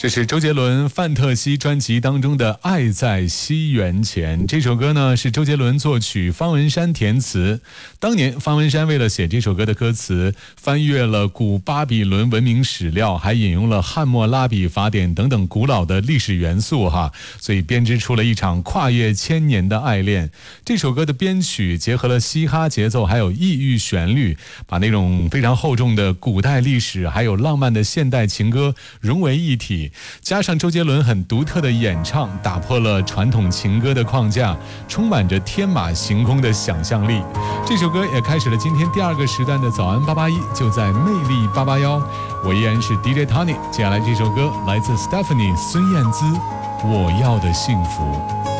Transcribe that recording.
这是周杰伦《范特西》专辑当中的《爱在西元前》。这首歌呢是周杰伦作曲，方文山填词。当年方文山为了写这首歌的歌词，翻阅了古巴比伦文明史料，还引用了汉谟拉比法典等等古老的历史元素所以编织出了一场跨越千年的爱恋。这首歌的编曲结合了嘻哈节奏还有异域旋律，把那种非常厚重的古代历史还有浪漫的现代情歌融为一体，加上周杰伦很独特的演唱，打破了传统情歌的框架，充满着天马行空的想象力。这首歌也开始了今天第2个时段的早安881，就在魅力881。我依然是 DJ Tony。接下来这首歌来自 Stephanie 孙燕姿，我要的幸福。